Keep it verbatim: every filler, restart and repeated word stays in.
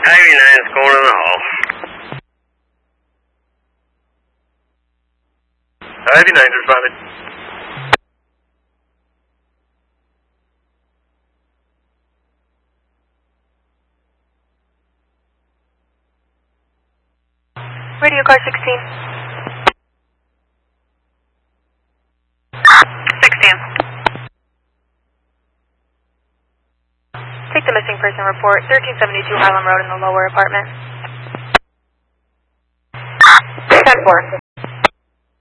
Ivy nine is going in the hall. Ivy nine responded. Radio car sixteen. sixteen. Take the missing person report, thirteen seventy-two Harlem Road in the lower apartment. ten four.